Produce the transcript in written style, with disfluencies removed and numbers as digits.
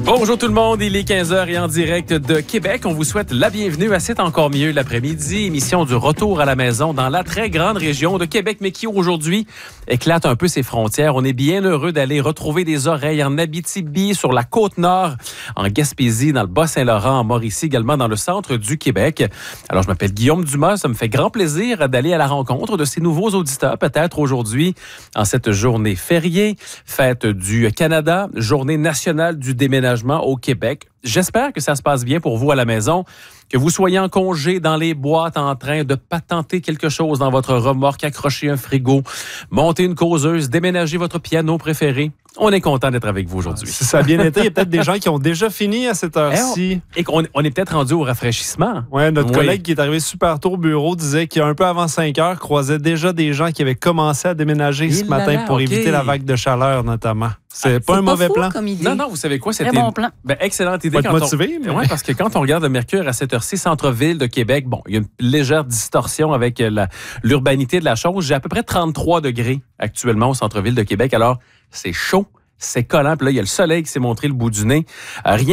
Bonjour tout le monde, il est 15h et en direct de Québec. On vous souhaite la bienvenue à C'est encore mieux l'après-midi, émission du retour à la maison dans la très grande région de Québec, mais qui aujourd'hui éclate un peu ses frontières. On est bien heureux d'aller retrouver des oreilles en Abitibi, sur la Côte-Nord, en Gaspésie, dans le Bas-Saint-Laurent, en Mauricie, également dans le centre du Québec. Alors, je m'appelle Guillaume Dumas, ça me fait grand plaisir d'aller à la rencontre de ces nouveaux auditeurs, peut-être aujourd'hui, en cette journée fériée, fête du Canada, journée nationale du déménagement au Québec. J'espère que ça se passe bien pour vous à la maison, que vous soyez en congé dans les boîtes en train de patenter quelque chose dans votre remorque, accrocher un frigo, monter une causeuse, déménager votre piano préféré. On est content d'être avec vous aujourd'hui. Si ça a bien été, il y a peut-être des gens qui ont déjà fini à cette heure-ci. Et qu'on est peut-être rendu au rafraîchissement. Oui, notre collègue qui est arrivé super tôt au bureau disait qu'un peu avant 5 heures, croisait déjà des gens qui avaient commencé à déménager ce matin pour éviter la vague de chaleur, notamment. C'est pas un mauvais plan. Comme idée. Non, vous savez quoi? C'était très bon plan. Excellente idée. Faut être motivé. Oui, parce que quand on regarde le mercure à cette heure-ci, centre-ville de Québec, bon, il y a une légère distorsion avec l'urbanité de la chose. J'ai à peu près 33 degrés actuellement au centre-ville de Québec. Alors, c'est chaud, c'est collant. Puis là, il y a le soleil qui s'est montré le bout du nez. Rien